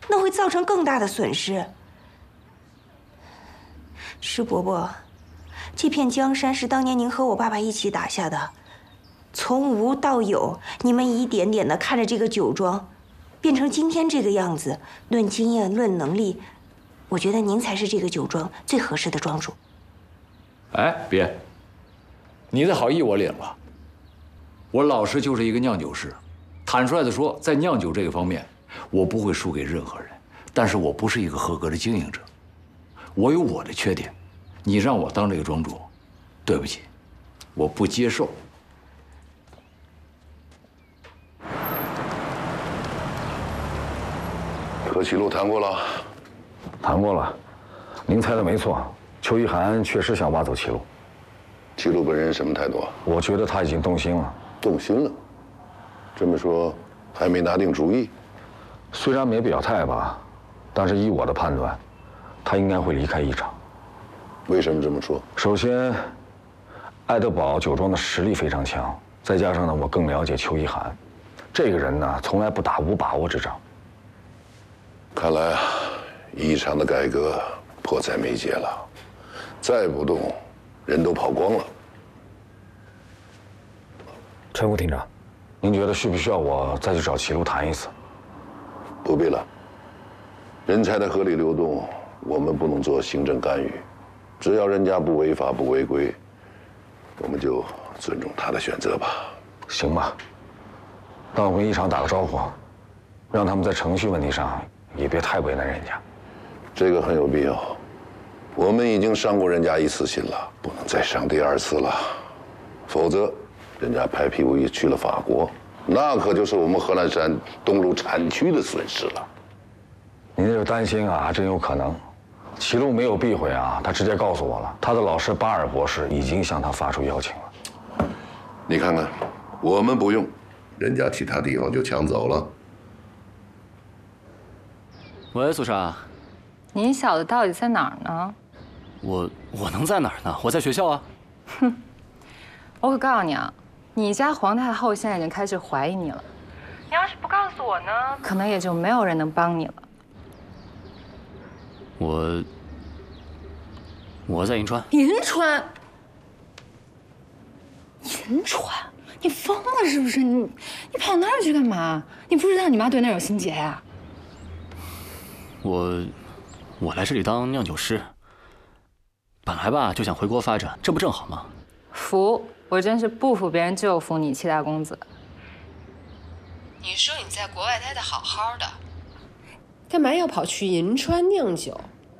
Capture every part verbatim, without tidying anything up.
那会造成更大的损失。施伯伯，这片江山是当年您和我爸爸一起打下的，从无到有，你们一点点的看着这个酒庄，变成今天这个样子。论经验，论能力，我觉得您才是这个酒庄最合适的庄主。 哎，别，你的好意我领了。我老师就是一个酿酒师，坦率的说，在酿酒这个方面，我不会输给任何人。但是我不是一个合格的经营者，我有我的缺点。你让我当这个庄主，对不起，我不接受。 和齐路谈过了， 谈过了。您猜的没错，邱一涵确实想挖走齐路。 齐路本人什么态度啊？ 我觉得他已经动心了。 动心了？这么说，还没拿定主意？ 虽然没表态吧，但是依我的判断，他应该会离开一场。 为什么这么说？ 首先，爱德堡酒庄的实力非常强，再加上呢，我更了解邱一涵，这个人呢，从来不打无把握之仗。 看来啊，一场的改革迫在眉睫了，再不动，人都跑光了。 陈副厅长，您觉得需不需要我再去找齐路谈一次？ 不必了。人才的合理流动，我们不能做行政干预，只要人家不违法不违规，我们就尊重他的选择吧。 行吧，那我跟一场打个招呼，让他们在程序问题上也别太为难人家。 这个很有必要。我们已经伤过人家一次心了，不能再伤第二次了，否则人家拍屁股一去了法国，那可就是我们贺兰山东路产区的损失了。 您这个担心啊，还真有可能。齐路没有避讳啊，他直接告诉我了，他的老师巴尔博士已经向他发出邀请了。 你看看，我们不用，人家其他地方就抢走了。 喂，苏莎， 你小子到底在哪儿呢？ 我我能在哪儿呢？我在学校啊。 哼，我可告诉你啊，你家皇太后现在已经开始怀疑你了。你要是不告诉我呢，可能也就没有人能帮你了。 我我在银川。 银川？银川？你疯了是不是？你你跑那儿去干嘛？你不知道你妈对那儿有心结呀？ 我我来这里当酿酒师，本来吧就想回国发展，这不正好吗？ 服，我真是不服别人就服你，七大公子。 你说你在国外待得好好的， 干嘛要跑去银川酿酒？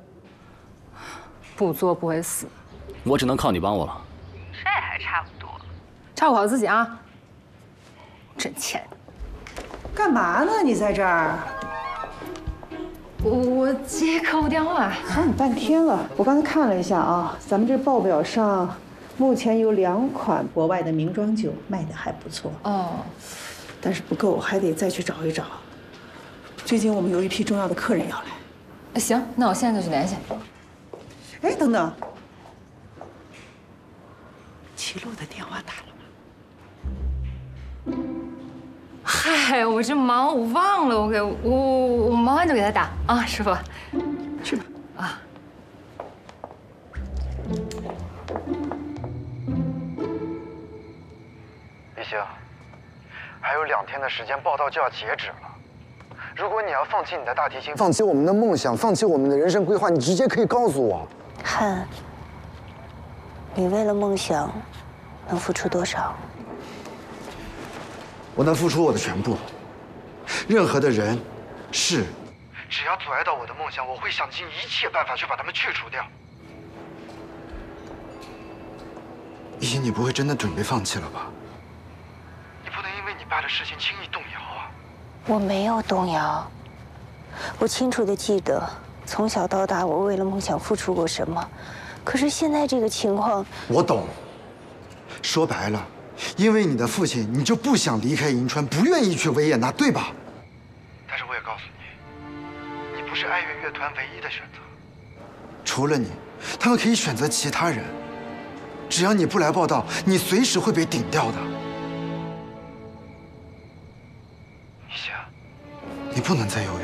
不作不会死。 我只能靠你帮我了。 这还差不多。照顾好自己啊！真欠。 干嘛呢？你在这儿？ 我我接客户电话。 喊你半天了。我刚才看了一下啊，咱们这报表上目前有两款国外的名庄酒卖的还不错哦， 但是不够，还得再去找一找。最近我们有一批重要的客人要来。 行，那我现在就去联系。 哎，等等，齐路的电话打了吗？ 嗨，我这忙，我忘了，我给我我我忙完就给他打啊，师傅。 去吧。 啊。 李星，还有两天的时间，报道就要截止了。如果你要放弃你的大提琴， 放弃我们的梦想，放弃我们的人生规划，你直接可以告诉我。 汉，你为了梦想能付出多少？ 我能付出我的全部。任何的人、事， 只要阻碍到我的梦想，我会想尽一切办法去把他们去除掉。 依依，你不会真的准备放弃了吧？ 你不能因为你爸的事情轻易动摇啊！ 我没有动摇，我清楚地记得，从小到大我为了梦想付出过什么。可是现在这个情况， 我懂。说白了，因为你的父亲，你就不想离开银川，不愿意去维也纳，对吧？ 但是我也告诉你，你不是爱乐乐团唯一的选择。 除了你，他们可以选择其他人。只要你不来报道，你随时会被顶掉的。 一星， 你不能再犹豫。